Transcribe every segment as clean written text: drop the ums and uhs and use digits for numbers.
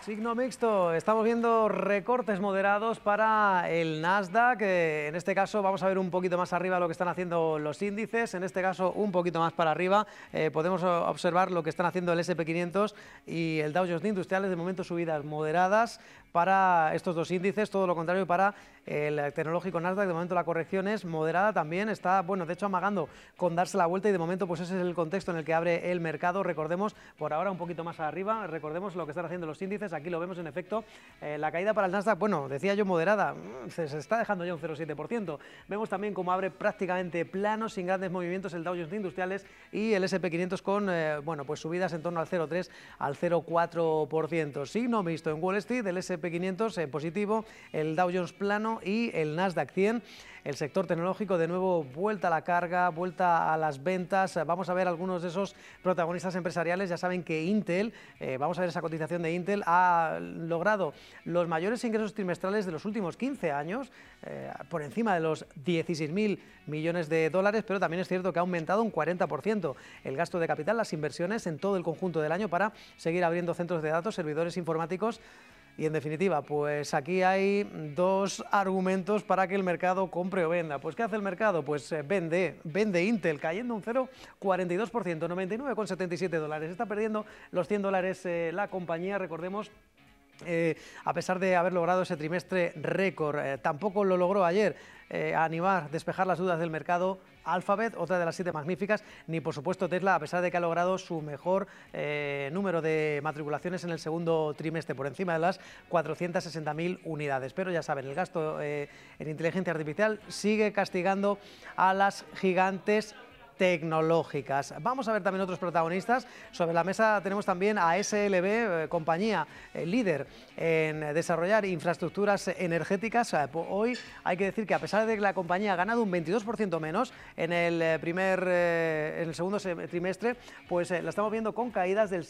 Signo mixto, estamos viendo recortes moderados para el Nasdaq, en este caso vamos a ver un poquito más arriba lo que están haciendo los índices, en este caso un poquito más para arriba, podemos observar lo que están haciendo el S&P 500 y el Dow Jones Industriales, de momento subidas moderadas para estos dos índices, todo lo contrario para el tecnológico Nasdaq, de momento la corrección es moderada también, está, bueno, de hecho amagando con darse la vuelta y de momento pues ese es el contexto en el que abre el mercado, recordemos, por ahora un poquito más arriba, recordemos lo que están haciendo los índices, aquí lo vemos en efecto, la caída para el Nasdaq, bueno, decía yo moderada, se está dejando ya un 0,7%, vemos también cómo abre prácticamente plano, sin grandes movimientos el Dow Jones Industriales y el S&P 500 con, bueno, pues subidas en torno al 0,3 al 0,4%, signo mixto en Wall Street, el S&P 500 en positivo, el Dow Jones plano y el Nasdaq 100, el sector tecnológico de nuevo vuelta a la carga, vuelta a las ventas, vamos a ver algunos de esos protagonistas empresariales, ya saben que Intel, vamos a ver esa cotización de Intel, ha logrado los mayores ingresos trimestrales de los últimos 15 años, por encima de los 16.000 millones de dólares, pero también es cierto que ha aumentado un 40% el gasto de capital, las inversiones en todo el conjunto del año para seguir abriendo centros de datos, servidores informáticos. Y en definitiva, pues aquí hay dos argumentos para que el mercado compre o venda. Pues ¿qué hace el mercado? Pues vende Intel, cayendo un 0,42%, 99,77 dólares. Está perdiendo los 100 dólares la compañía, recordemos. A pesar de haber logrado ese trimestre récord, tampoco lo logró ayer animar, despejar las dudas del mercado Alphabet, otra de las 7 magníficas, ni por supuesto Tesla, a pesar de que ha logrado su mejor número de matriculaciones en el segundo trimestre, por encima de las 460.000 unidades. Pero ya saben, el gasto en inteligencia artificial sigue castigando a las gigantes tecnológicas. Vamos a ver también otros protagonistas. Sobre la mesa tenemos también a SLB, compañía líder en desarrollar infraestructuras energéticas. Hoy hay que decir que a pesar de que la compañía ha ganado un 22% menos en el segundo trimestre, pues la estamos viendo con caídas del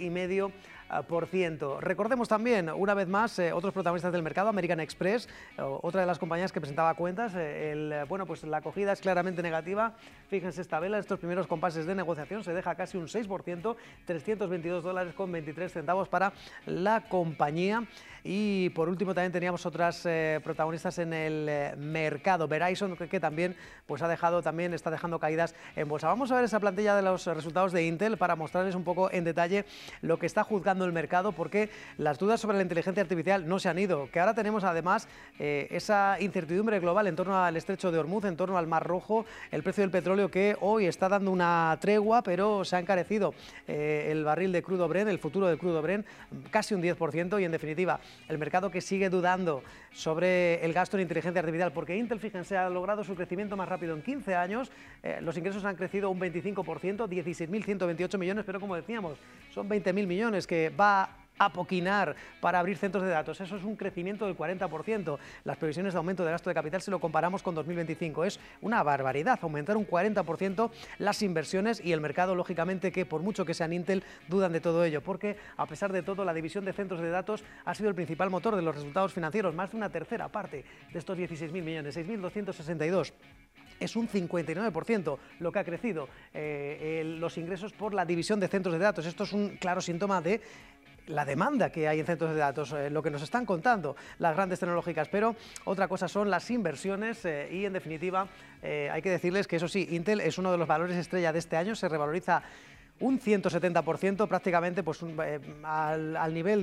7,5%. Recordemos también, una vez más, otros protagonistas del mercado, American Express, otra de las compañías que presentaba cuentas. Bueno, pues la acogida es claramente negativa. Fíjense esta vela, estos primeros compases de negociación se deja casi un 6%, 322 dólares con 23 centavos para la compañía. Y por último también teníamos otras protagonistas en el mercado, Verizon, que también pues está dejando caídas en bolsa. Vamos a ver esa plantilla de los resultados de Intel para mostrarles un poco en detalle lo que está juzgando el mercado, porque las dudas sobre la inteligencia artificial no se han ido, que ahora tenemos además esa incertidumbre global en torno al estrecho de Hormuz, en torno al Mar Rojo, el precio del petróleo que hoy está dando una tregua, pero se ha encarecido el barril de crudo Brent, el futuro de crudo Brent, casi un 10%, y en definitiva el mercado que sigue dudando sobre el gasto en inteligencia artificial, porque Intel, fíjense, ha logrado su crecimiento más rápido en 15 años, los ingresos han crecido un 25%, 16.128 millones, pero como decíamos, son 20.000 millones que va a poquinar para abrir centros de datos. Eso es un crecimiento del 40%. Las previsiones de aumento de gasto de capital, si lo comparamos con 2025, es una barbaridad. Aumentar un 40% las inversiones y el mercado, lógicamente, que por mucho que sean Intel, dudan de todo ello, porque a pesar de todo, la división de centros de datos ha sido el principal motor de los resultados financieros. Más de una tercera parte de estos 16.000 millones, 6.262. Es un 59% lo que ha crecido los ingresos por la división de centros de datos. Esto es un claro síntoma de la demanda que hay en centros de datos, lo que nos están contando las grandes tecnológicas, pero otra cosa son las inversiones y en definitiva hay que decirles que eso sí, Intel es uno de los valores estrella de este año, se revaloriza un 170%, prácticamente pues, al nivel